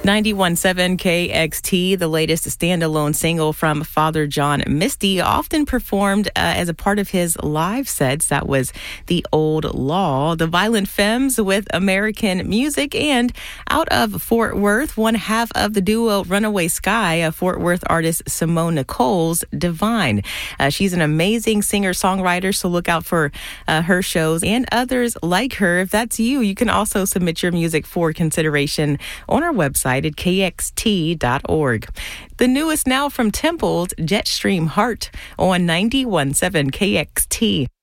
91.7 KXT, the latest standalone single from Father John Misty, often performed as a part of his live sets. That was The Old Law. The Violent Femmes with American Music, and out of Fort Worth, one half of the duo Runaway Sky, Fort Worth artist Simone Nichols, Divine. She's an amazing singer-songwriter, so look out for her shows and others like her. If that's you, you can also submit your music for consideration on our website at kxt.org. The newest now from Temples, Jetstream Heart on 91.7 KXT.